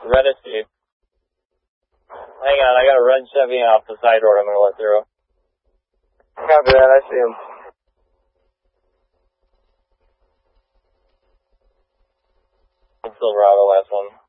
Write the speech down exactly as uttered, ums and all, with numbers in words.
Red Escape. Hang on, I got a red Chevy off the side road I'm going to let through. Copy that, I see him. Silverado, last one.